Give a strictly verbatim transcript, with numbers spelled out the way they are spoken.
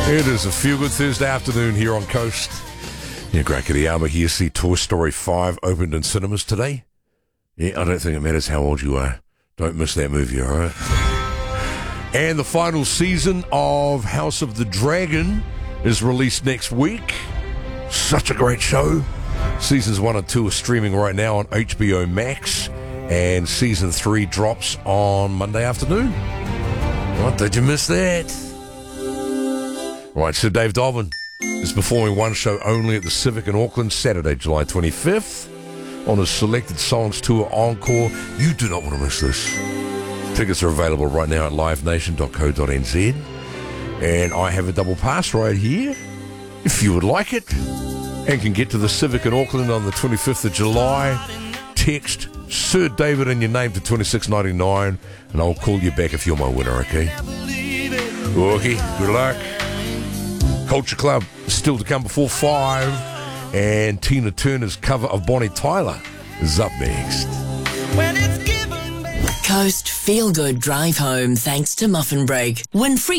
It is a feel-good Thursday afternoon here on Coast. Yeah, Crack of the Armour here. See Toy Story five opened in cinemas today. Yeah, I don't think it matters how old you are. Don't miss that movie, all right? And the final season of House of the Dragon is released next week. Such a great show. Seasons one and two are streaming right now on H B O Max. And season three drops on Monday afternoon. What, did you miss that? Right, so Dave Dobbin is performing one show only at the Civic in Auckland, Saturday, July twenty-fifth, on his Selected Songs Tour Encore. You do not want to miss this. Tickets are available right now at live nation dot co dot n z. And I have a double pass right here, if you would like it, and can get to the Civic in Auckland on the twenty-fifth of July. Text Sir David and your name to twenty-six ninety-nine, and I'll call you back if you're my winner, okay? Okay, good luck. Culture Club is still to come before five, and Tina Turner's cover of Bonnie Tyler is up next. Coast Feel Good Drive Home thanks to Muffin Break. Win free